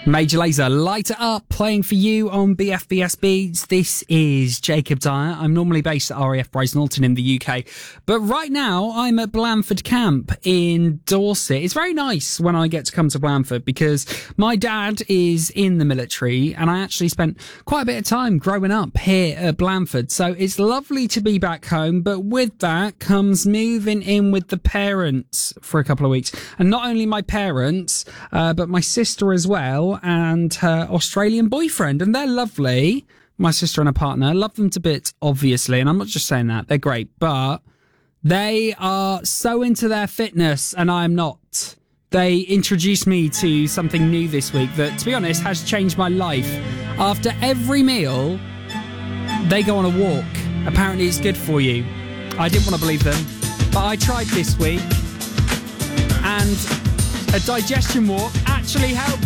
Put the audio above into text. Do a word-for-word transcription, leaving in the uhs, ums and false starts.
Major Lazer, Light It Up, playing for you on B F B S Beats. This is Jacob Dyer. I'm normally based at R A F Bryce Norton in the U K, but right now I'm at Blandford Camp in Dorset. It's very nice when I get to come to Blandford because my dad is in the military and I actually spent quite a bit of time growing up here at Blandford. So it's lovely to be back home, but with that comes moving in with the parents for a couple of weeks. And not only my parents, uh, but my sister as well, and her Australian boyfriend, and they're lovely. My sister and her partner, love them to bits, obviously, and I'm not just saying that, they're great, but they are so into their fitness and I'm not. They introduced me to something new this week that, to be honest, has changed my life. After every meal, they go on a walk. Apparently it's good for you. I didn't want to believe them, but I tried this week, and a digestion walk actually helped